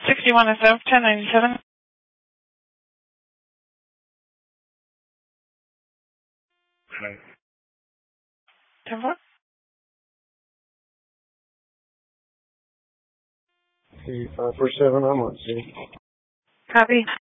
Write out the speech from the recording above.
61 SF 1097. 10-4. C547, I'm on C. Copy.